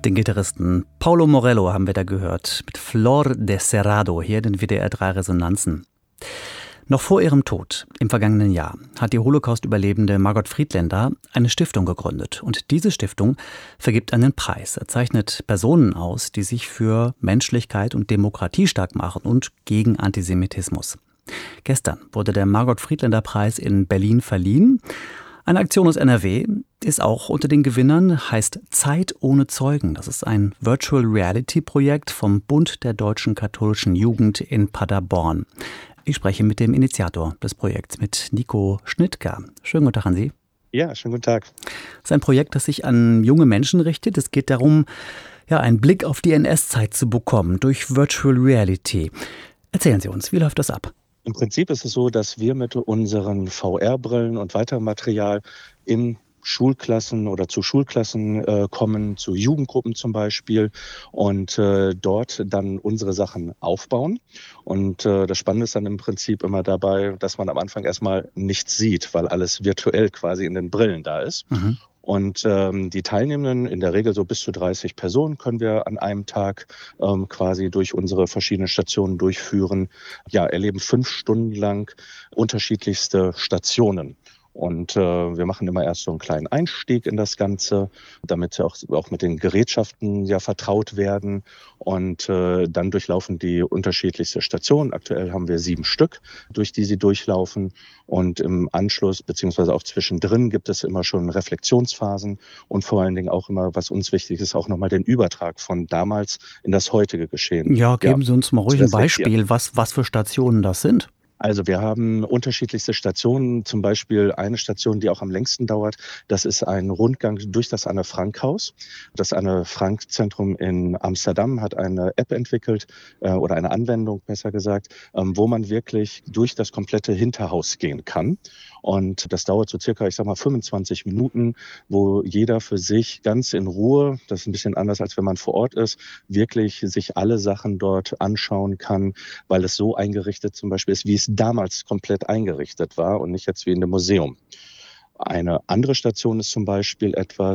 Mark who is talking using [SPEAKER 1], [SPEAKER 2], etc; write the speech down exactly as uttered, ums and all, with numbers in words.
[SPEAKER 1] Den Gitarristen Paulo Morello haben wir da gehört, mit Flor de Cerrado, hier in den W D R drei Resonanzen. Noch vor ihrem Tod im vergangenen Jahr hat die Holocaust-Überlebende Margot Friedländer eine Stiftung gegründet. Und diese Stiftung vergibt einen Preis. Er zeichnet Personen aus, die sich für Menschlichkeit und Demokratie stark machen und gegen Antisemitismus. Gestern wurde der Margot Friedländer Preis in Berlin verliehen. Eine Aktion aus N R W ist auch unter den Gewinnern, heißt Zeit ohne Zeugen. Das ist ein Virtual Reality Projekt vom Bund der deutschen katholischen Jugend in Paderborn. Ich spreche mit dem Initiator des Projekts, mit Nico Schnittger. Schönen guten Tag an Sie.
[SPEAKER 2] Ja, schönen guten Tag.
[SPEAKER 1] Es ist ein Projekt, das sich an junge Menschen richtet. Es geht darum, ja, einen Blick auf die N S-Zeit zu bekommen durch Virtual Reality. Erzählen Sie uns, wie läuft das ab?
[SPEAKER 2] Im Prinzip ist es so, dass wir mit unseren V R-Brillen und weiterem Material in Schulklassen oder zu Schulklassen äh, kommen, zu Jugendgruppen zum Beispiel und äh, dort dann unsere Sachen aufbauen. Und äh, das Spannende ist dann im Prinzip immer dabei, dass man am Anfang erstmal nichts sieht, weil alles virtuell quasi in den Brillen da ist. Mhm. Und ähm, die Teilnehmenden, in der Regel so bis zu dreißig Personen, können wir an einem Tag ähm, quasi durch unsere verschiedenen Stationen durchführen. Ja, erleben fünf Stunden lang unterschiedlichste Stationen. Und äh, wir machen immer erst so einen kleinen Einstieg in das Ganze, damit sie auch, auch mit den Gerätschaften ja vertraut werden. Und äh, dann durchlaufen die unterschiedlichste Stationen. Aktuell haben wir sieben Stück, durch die sie durchlaufen. Und im Anschluss beziehungsweise auch zwischendrin gibt es immer schon Reflexionsphasen und vor allen Dingen auch immer, was uns wichtig ist, auch nochmal den Übertrag von damals in das heutige Geschehen.
[SPEAKER 1] Ja, geben ja, Sie uns mal ruhig ein Beispiel, was, was für Stationen das sind.
[SPEAKER 2] Also wir haben unterschiedlichste Stationen, zum Beispiel eine Station, die auch am längsten dauert. Das ist ein Rundgang durch das Anne-Frank-Haus. Das Anne-Frank-Zentrum in Amsterdam hat eine App entwickelt äh, oder eine Anwendung, besser gesagt, ähm, wo man wirklich durch das komplette Hinterhaus gehen kann. Und das dauert so circa, ich sag mal, fünfundzwanzig Minuten, wo jeder für sich ganz in Ruhe, das ist ein bisschen anders, als wenn man vor Ort ist, wirklich sich alle Sachen dort anschauen kann, weil es so eingerichtet zum Beispiel ist, wie es damals komplett eingerichtet war und nicht jetzt wie in dem Museum. Eine andere Station ist zum Beispiel etwas,